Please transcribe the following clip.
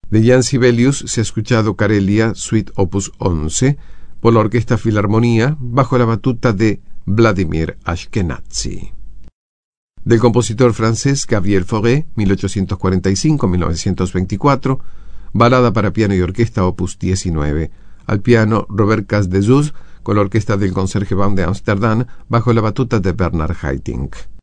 De Jan Sibelius se ha escuchado Karelia, Suite Opus 11, por la Orquesta Filarmonía, bajo la batuta de Vladimir Ashkenazy. Del compositor francés Gabriel Fauré, 1845-1924, balada para piano y orquesta Opus 19, al piano Robert Casdezuz, con la orquesta del Concertgebouw de Ámsterdam, bajo la batuta de Bernard Haitink.